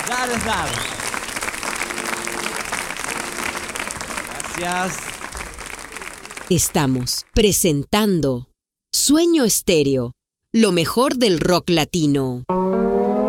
Dale. Gracias. Estamos presentando Sueño Estéreo, lo mejor del rock latino.